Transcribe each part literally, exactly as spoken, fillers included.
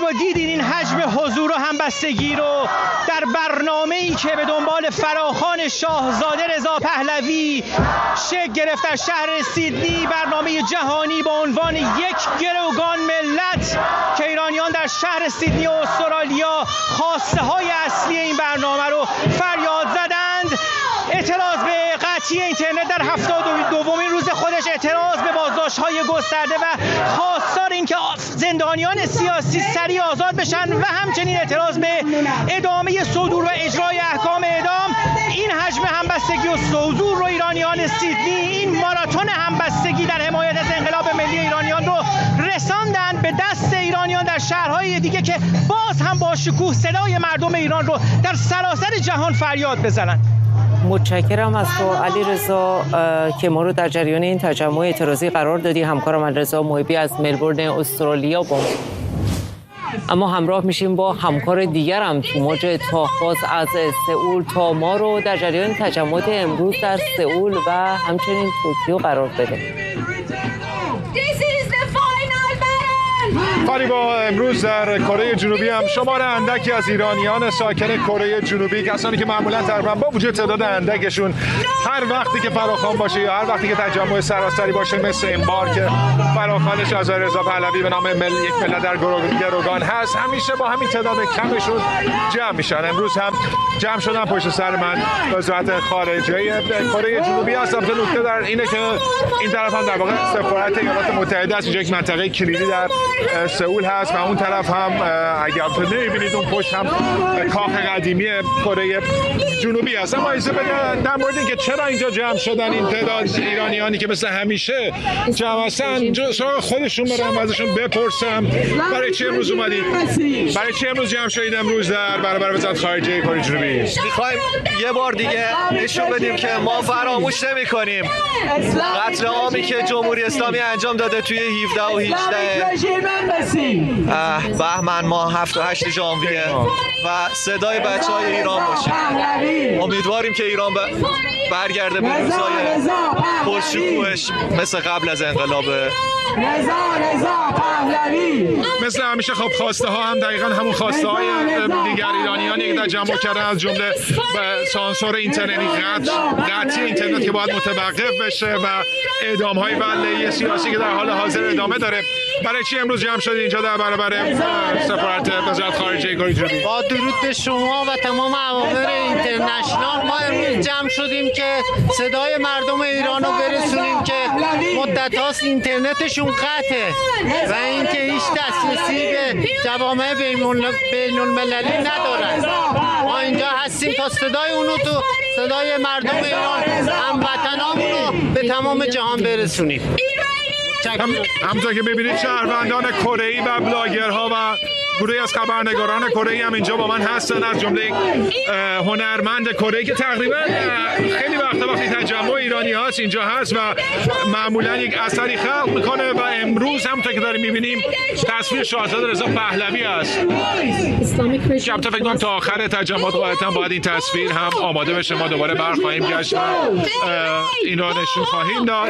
و دیدین این حجم حضور و همبستگی رو در برنامه‌ای که به دنبال فراخوان شاهزاده رضا پهلوی شکل گرفت در شهر سیدنی، برنامه جهانی با عنوان یک گروگان ملت که ایرانیان در شهر سیدنی و استرالیا خواسته های اصلی این برنامه رو فریاد زدند. اعتراض به قطعی اینترنت در هفتاد و دومین روز خودش، اعتراض به بازداشت‌های گسترده و خواستار این که زندانیان سیاسی سریع آزاد بشن و همچنین اعتراض به ادامه صدور و اجرای احکام اعدام. این حجم همبستگی و صدور رو ایرانیان سیدنی، این ماراتون همبستگی در حمایت از انقلاب ملی ایرانیان رو رساندن به دست ایرانیان در شهرهای دیگه که باز هم با شکوه صدای مردم ایران رو در سراسر جهان فریاد بزنن. متشکرم از تو علیرضا که ما رو در جریان این تجمع اعتراضی قرار دادی. همکارم علیرضا محبی از ملبورن استرالیا با اما همراه میشیم با همکار دیگرم تو موج تاخباز از سئول تا ما رو در جریان تجمعات امروز در سئول و همچنین توکیو قرار بده. ولی با امروز در کره جنوبی هم شمار اندکی از ایرانیان ساکن کره جنوبی، کسانی که معمولا تقریبا با وجود تعداد اندکشون هر وقتی که فراخوان باشه یا هر وقتی که تجمع سراسری باشه مثل این بار که فراخوان شاهزاده رضا پهلوی به نام مل... یک ملت در گروگان هست، همیشه با همین تعداد کمشون جمع میشن. امروز هم جمع شدن پشت سر من وزارت خارجه کره جنوبی هست. البته نکته در اینه که این طرف هم در واقع سفارت ایالات متحده است، اینجا یک منطقه کلیدی در سئول هست و اون طرف هم اگر تو نمی‌بینید اون پشت هم کاخ قدیمی کره جنوبی هست. اما ایزه بگم در مورد اینکه چرا اینجا جمع شدن این تعداد ایرانیانی که مثل همیشه جمع هستن، سراغ خودشون برم ازشون بپرسم برای چه امروز اومدید؟ برای چه امروز جمع شدید امروز در برابر وزارت خارجه کره جنوبی؟ می‌خوایم یه بار دیگه نشون بدیم که ما فراموش نمی‌کنیم قتل عامی که جمهوری اسلامی انجام داده توی هفده و هجده بهمن ماه هفت و هشت ژانویه و صدای بچه‌های ایران باشه. امیدواریم که ایران برگرده به روزهای پرشکوهش مثل قبل از انقلاب. مثل همیشه خب خواسته ها هم دقیقاً همون خواسته های دیگر ایرانیانی که در جمع کردن، از جمله سانسور اینترنتی، قطعی اینترنت که باید متوقف بشه و اعدام های ولایی سیاسی که در حال حاضر ادامه داره. برای چی امروز جمع شدید اینجا در برابر سفارت وزارت خارجه کره جنوبی؟ با درود به شما و تمام عوامل اینترنشنال، ما امروز جمع شدیم که صدای مردم ایران رو برسونیم که مدت هاست اینترنتشون قطعه و اینکه هیچ دسترسی به جوامع بین المللی ندارن. ما اینجا هستیم تا صدای اونو تو صدای مردم ایران هموطنامون رو به تمام جهان برسونیم. هم همونطور که ببینید شهروندان کره‌ای و بلاگرها و گروهی از خبرنگاران کره‌ای هم اینجا با من هستن، از جمله یک هنرمند کره‌ای که تقریبا خیلی وقتا وقتی تجمع ایرانی هاست اینجا هست و معمولا یک اثری خلق میکنه و امروز همونطور که داریم میبینیم تصویر شاهزاده رضا پهلوی است که البته فکر کنم تا آخر تجمعات قاعدتا باید این تصویر هم آماده بشه. ما دوباره برخواهیم گشت و این را نشون خواهیم داد.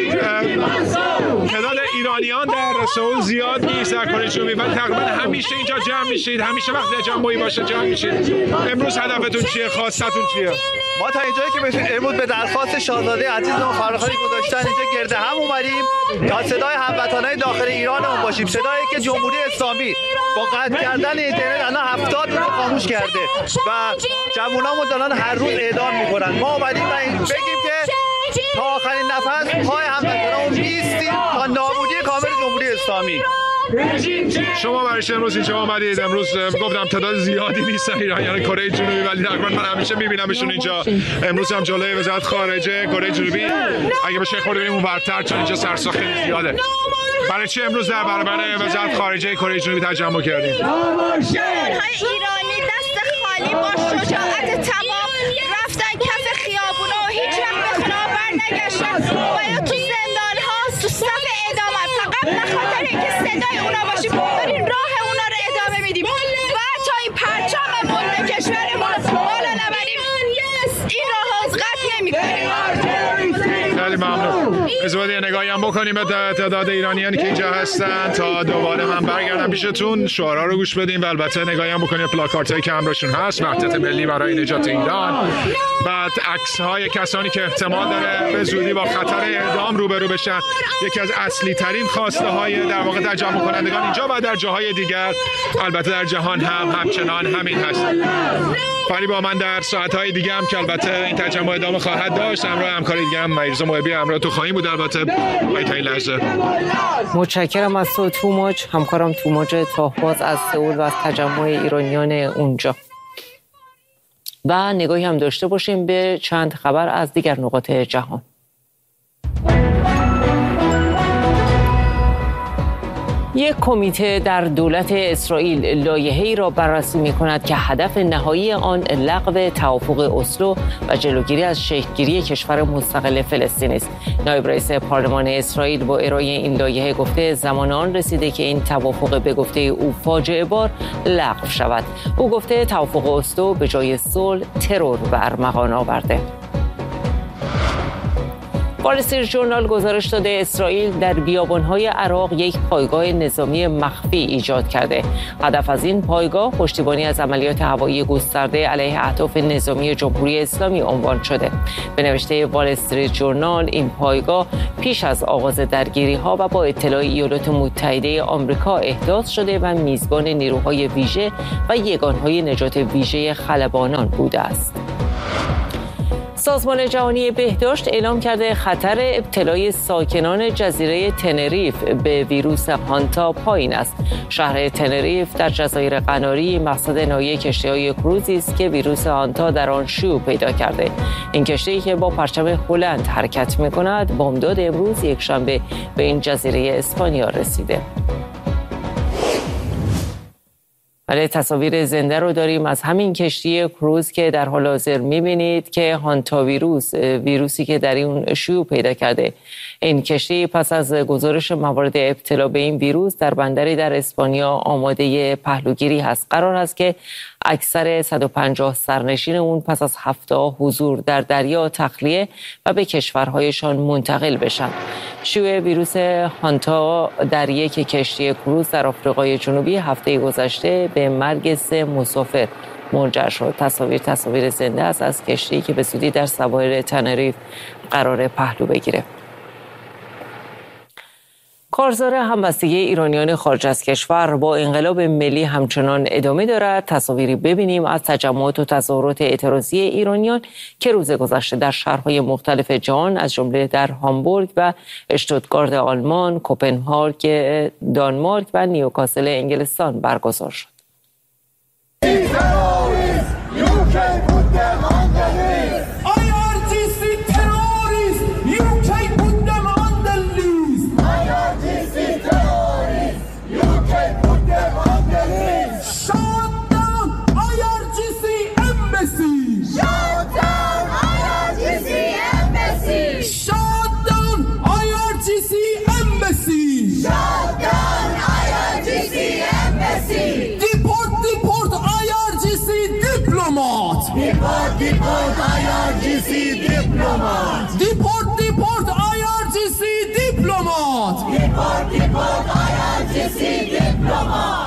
تعداد ایرانیان در سئول زیاد نیست در کره جنوبی ولی تقریبا همیشه اینجا جمع میشید، همیشه وقتی جمعی باشه جمع میشید. امروز هدفتون چیه؟ خواستتون چیه؟ ما تا اینجایی که بتونیم امروز به درخواست شاهزاده عزیز ما فراخوانی گذاشتن اینجا گرد هم اومدیم تا صدای هموطنان داخل ایرانمون باشیم، صدایی که جمهوری اسلامی با قطع کردن اینترنت الان هفتاد روز خاموش کرده و جوانامون دارن هر روز اعدام میکنن. ما اومدیم و بگیم که تا آخرین نفس پای هموطنامون میستیم تا نابودی کامل جمهوری اسلامی. شما برای چه امروز اینجا آمدید؟ امروز گفتم تعداد زیادی نیستن ایرانیان کره جنوبی ولی تقریبا من همیشه میبینمشون اینجا. امروز هم جلوی وزارت خارجه کره جنوبی اگه بشه خود بریم اونورتر چون اینجا سرساخت خیلی زیاده. برای چه امروز در برابر وزارت خارجه کره جنوبی تجمع کردیم؟ جوان‌های ایرانی دست خالی با شجاعت تمام رفتن کف خیابونا و هیچ وقت به خونه برنگشتن. باید تو زندان ها تو صف ادامه فقط به خاطر اینکه صدای اونا باشیم داریم راه اونا رو ادامه میدیم و تا این پرچم ملک کشورمون بالا نبریم این راه از قطع نمی‌کنیم. خیلی ممنون. ازود یه نگاهی هم بکنیم به تعداد ایرانیانی که اینجا هستن تا دوباره من برگردم پیشتون، شعارها رو گوش بدیم و البته نگاهی هم بکنیم پلاکارتایی که همراهشون هست، وحدت ملی برای نجات ایران، بعد عکس‌های کسانی که احتمال داره به زودی با خطر اعدام روبرو بشن. یکی از اصلی ترین خواسته های در واقع تجمع کنندگان اینجا و در جاهای دیگر البته در جهان هم همچنان همین هست. فری با من در ساعت‌های دیگه هم که البته این تجمع ادامه خواهد داشت، همراه همکاری دیگه هم مهیرزا محبی همراه تو خواهیم بود. البته تا این لحظه متشکرم از تو توماج، همکارم توماج تاهباز از سئول و از تجمع ایرانیان اونجا. و نگاهی هم داشته باشیم به چند خبر از دیگر نقاط جهان. یک کمیته در دولت اسرائیل لایحه‌ای را بررسی می‌کند که هدف نهایی آن لغو توافق اسلو و جلوگیری از شکل‌گیری کشور مستقل فلسطین است. نایب رئیس پارلمان اسرائیل با ارائه این لایحه گفته زمان آن رسیده که این توافق به گفته او فاجعه بار لغو شود. او گفته توافق اسلو به جای صلح ترور به ارمغان آورده. وال استریت ژورنال گزارش داده اسرائیل در بیابان‌های عراق یک پایگاه نظامی مخفی ایجاد کرده. هدف از این پایگاه پشتیبانی از عملیات هوایی گسترده علیه اهداف نظامی جمهوری اسلامی عنوان شده. به نوشته وال استریت ژورنال این پایگاه پیش از آغاز درگیری‌ها و با اطلاع ایالات متحده آمریکا احداث شده و میزبان نیروهای ویژه و یگانهای نجات ویژه خلبانان بوده است. سازمان جهانی بهداشت اعلام کرده خطر ابتلای ساکنان جزیره تنریف به ویروس هانتا پایین است. شهر تنریف در جزایر قناری مقصد نهایی کشتی‌های کروزی است که ویروس هانتا در آن شیوع پیدا کرده. این کشتی که با پرچم هلند حرکت می‌کند بامداد امروز یکشنبه به این جزیره اسپانیا رسیده. ولی تصاویر زنده رو داریم از همین کشتی کروز که در حال حاضر می‌بینید که هانتا ویروس، ویروسی که در این شیوع پیدا کرده. این کشتی پس از گزارش موارد ابتلا به این ویروس در بندری در اسپانیا آماده پهلوگیری هست. قرار است که اکثر صد و پنجاه سرنشین اون پس از هفته حضور در دریا تخلیه و به کشورهایشان منتقل بشن. شیوع ویروس هانتا در یک کشتی کروز در آفریقای جنوبی هفته گذشته به مرگ سه مسافر منجر شد. تصاویر تصاویر زنده است از کشتی که به زودی در سواحل تنریف قرار پهلو بگیره. کارزار همبستگی ایرانیان خارج از کشور با انقلاب ملی همچنان ادامه دارد. تصاویری ببینیم از تجمعات و تظاهرات اعتراضی ایرانیان که روز گذشته در شهرهای مختلف جهان از جمله در هامبورگ و اشتوتگارت آلمان، کوپنهاگ دانمارک و نیوکاسل انگلستان برگزار شد. Deport, deport, I R G C diplomat. Deport, deport, I R G C diplomat. Deport, deport, I R G C diplomat.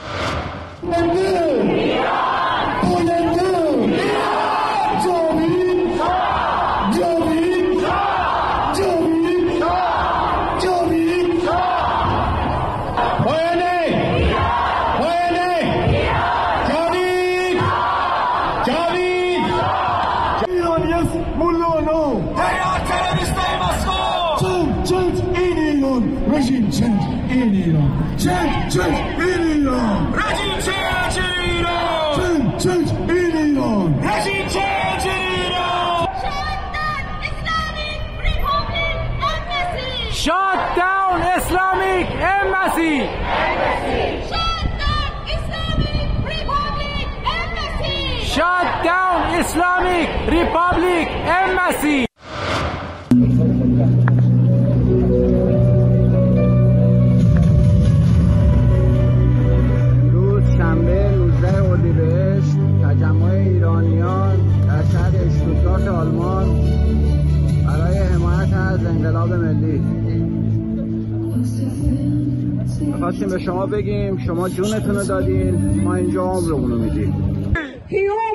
Change in Iran. Regime change in Iran. Change, change in Iran. Regime change in Iran. Shut down Islamic Embassy. Shut down Islamic Republic Embassy. Shut down Islamic Republic Embassy. تجمع ایرانیان در شهر اشتوتگارت آلمان برای حمایت از انقلاب ملی میخواستیم به شما بگیم شما جونتون رو دادین، ما اینجا عمرمون رو میدیم.